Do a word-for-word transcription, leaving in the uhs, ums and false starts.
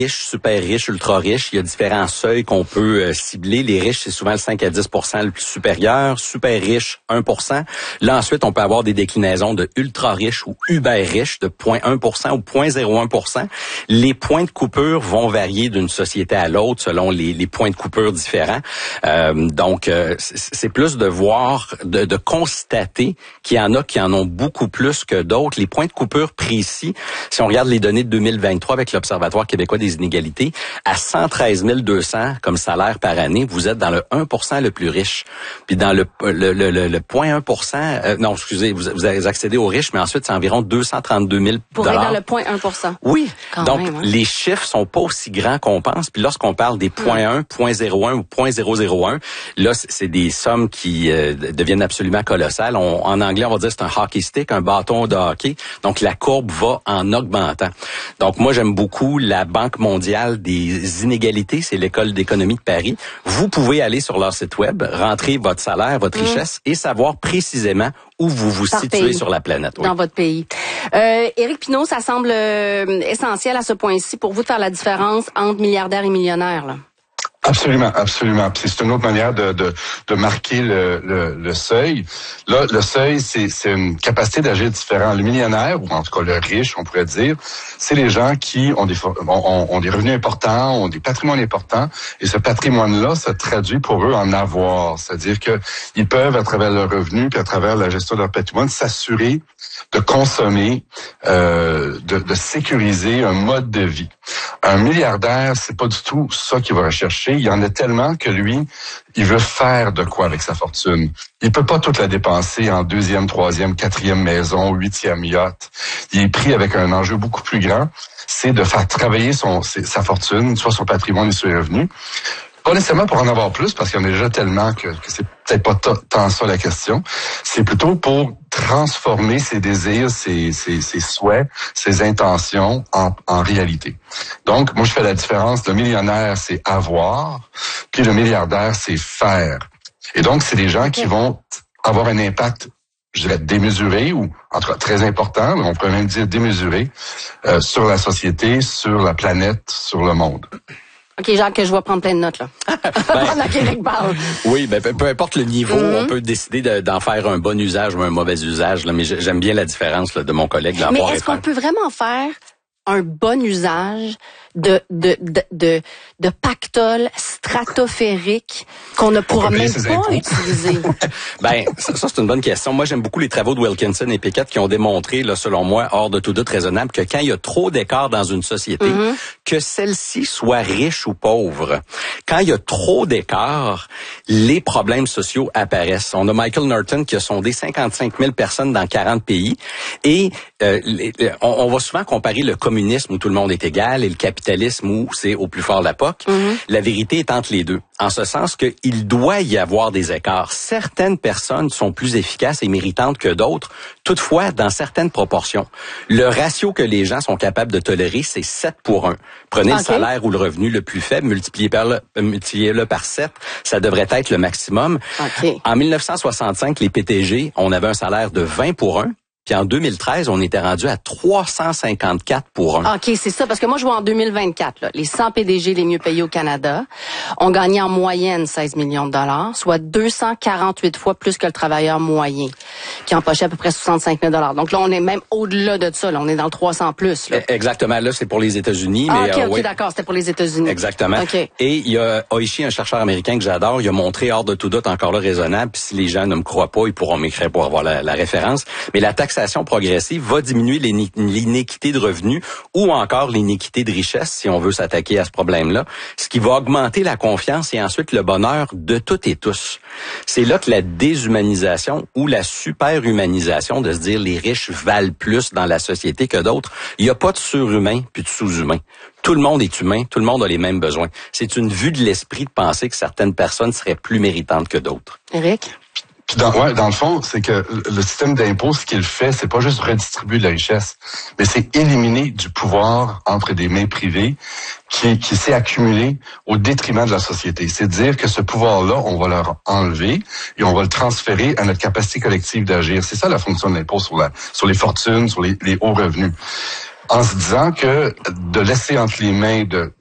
riches, super riches, ultra riches. Il y a différents seuils qu'on peut euh, cibler. Les riches, c'est souvent le cinq à dix pour cent le plus supérieur. Super riches, un pour cent. Là, ensuite, on peut avoir des déclinaisons de ultra riches ou uber riches de zéro virgule un pour cent ou zéro virgule zéro un pour cent. Les points de coupure vont varier d'une société à l'autre selon les, les points de coupure différents. Euh, donc, euh, c'est plus de voir, de, de constater qu'il y en a qui en ont beaucoup plus que d'autres. Les points de coupure précis, si on regarde les données de deux mille vingt-trois avec l'Observatoire québécois des inégalités, à cent treize mille deux cents comme salaire par année, vous êtes dans le un pour cent le plus riche. Puis dans le le le, le, le zéro virgule un pour cent, euh, non, excusez, vous, vous accédez aux riches, mais ensuite c'est environ deux cent trente-deux mille dollars. Pour être dans le zéro virgule un pour cent. Oui. Quand donc même, hein? Les chiffres sont pas aussi grands qu'on pense. Puis lorsqu'on parle des zéro virgule un, zéro virgule zéro un ou zéro virgule zéro zéro un, là c'est des sommes qui euh, deviennent absolument colossales. On, en anglais, on va dire c'est un hockey stick, un bâton de hockey. Donc la courbe va en augmentant. Donc moi j'aime beaucoup la Banque mondiale des inégalités, c'est l'école d'économie de Paris. Vous pouvez aller sur leur site web, rentrer votre salaire, votre mmh. richesse et savoir précisément où vous vous Par situez pays, sur la planète. Oui. Dans votre pays. Euh, Éric Pinault, ça semble euh, essentiel à ce point-ci pour vous de faire la différence entre milliardaires et millionnaires, là. Absolument, absolument. Puis c'est une autre manière de, de, de marquer le, le, le seuil. Là, le seuil, c'est, c'est une capacité d'agir différent. Le millionnaire, ou en tout cas le riche, on pourrait dire, c'est les gens qui ont des, ont, ont des revenus importants, ont des patrimoines importants, et ce patrimoine-là se traduit pour eux en avoir. C'est-à-dire que ils peuvent, à travers leurs revenus, puis à travers la gestion de leur patrimoine, s'assurer de consommer, euh, de, de sécuriser un mode de vie. Un milliardaire, c'est pas du tout ça qu'il va rechercher. Il y en a tellement que lui, il veut faire de quoi avec sa fortune. Il peut pas toute la dépenser en deuxième, troisième, quatrième maison, huitième yacht. Il est pris avec un enjeu beaucoup plus grand. C'est de faire travailler son, sa fortune, soit son patrimoine et ses revenus. Pas nécessairement pour en avoir plus, parce qu'il y en a déjà tellement que, que c'est peut-être pas t- tant ça la question. C'est plutôt pour transformer ses désirs, ses, ses, ses souhaits, ses intentions en, en réalité. Donc, moi, je fais la différence. Le millionnaire, c'est avoir, puis le milliardaire, c'est faire. Et donc, c'est des gens qui vont avoir un impact, je dirais, démesuré, ou en tout cas très important, on pourrait même dire démesuré, euh, sur la société, sur la planète, sur le monde. OK, Jacques, que je vais prendre plein de notes, là. Pendant qu'Éric parle. Oui, ben, peu importe le niveau, mm-hmm. on peut décider de, d'en faire un bon usage ou un mauvais usage, là, mais j'aime bien la différence là, de mon collègue. Mais est-ce qu'on peut vraiment faire un bon usage de de de de, de pactole stratosphérique qu'on ne pourra même pas utiliser? Ben, ça, ça c'est une bonne question. Moi, j'aime beaucoup les travaux de Wilkinson et Pickett qui ont démontré, là, selon moi, hors de tout doute raisonnable, que quand il y a trop d'écart dans une société, mm-hmm. que celle-ci soit riche ou pauvre, quand il y a trop d'écart, les problèmes sociaux apparaissent. On a Michael Norton qui a sondé cinquante-cinq mille personnes dans quarante pays et euh, les, les, on, on va souvent comparer le communisme où tout le monde est égal et le capitalisme où c'est au plus fort la P O C. Mm-hmm. La vérité est entre les deux, en ce sens qu'il doit y avoir des écarts. Certaines personnes sont plus efficaces et méritantes que d'autres, toutefois dans certaines proportions. Le ratio que les gens sont capables de tolérer, c'est sept pour un. Prenez okay. le salaire ou le revenu le plus faible, multipliez par le, multipliez-le par sept, ça devrait être le maximum. Okay. En dix-neuf cent soixante-cinq, les P T G, on avait un salaire de vingt pour un. Puis en deux mille treize, on était rendu à trois cent cinquante-quatre pour un. OK, c'est ça. Parce que moi, je vois en deux mille vingt-quatre, là, les cent P D G les mieux payés au Canada ont gagné en moyenne seize millions de dollars, soit deux cent quarante-huit fois plus que le travailleur moyen, qui empochait à peu près soixante-cinq mille dollars. Donc là, on est même au-delà de ça. Là, on est dans le trois cents plus. Là. Exactement. Là, c'est pour les États-Unis. Ah, mais, OK, euh, OK, oui. d'accord. C'était pour les États-Unis. Exactement. Okay. Et il y a Oishi, un chercheur américain que j'adore, il a montré hors de tout doute, encore là raisonnable, puis si les gens ne me croient pas, ils pourront m'écrire pour avoir la, la référence. Mais la taxation progressive va diminuer l'inéquité de revenus ou encore l'inéquité de richesse, si on veut s'attaquer à ce problème-là, ce qui va augmenter la confiance et ensuite le bonheur de toutes et tous. C'est là que la déshumanisation ou la superhumanisation, de se dire les riches valent plus dans la société que d'autres, il n'y a pas de surhumain puis de sous-humain. Tout le monde est humain, tout le monde a les mêmes besoins. C'est une vue de l'esprit de penser que certaines personnes seraient plus méritantes que d'autres. Éric? Dans, ouais, dans le fond, c'est que le système d'impôt, ce qu'il fait, c'est pas juste redistribuer de la richesse, mais c'est éliminer du pouvoir entre des mains privées qui, qui s'est accumulé au détriment de la société. C'est dire que ce pouvoir-là, on va leur enlever et on va le transférer à notre capacité collective d'agir. C'est ça la fonction de l'impôt sur la, sur les fortunes, sur les, les hauts revenus. en se disant que de laisser entre les mains de